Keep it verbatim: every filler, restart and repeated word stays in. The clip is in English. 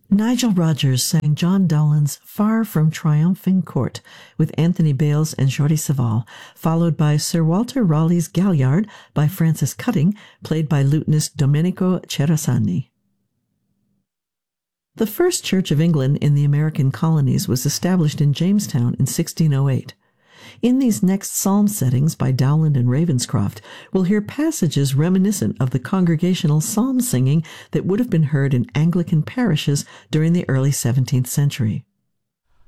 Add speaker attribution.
Speaker 1: Nigel Rogers sang John Dowland's Far from Triumphing Court with Anthony Bales and Jordi Savall, followed by Sir Walter Raleigh's Galliard by Francis Cutting, played by lutenist Domenico Cerasani. The first Church of England in the American colonies was established in Jamestown in sixteen oh eight. In these next psalm settings by Dowland and Ravenscroft, we'll hear passages reminiscent of the congregational psalm singing that would have been heard in Anglican parishes during the early seventeenth century.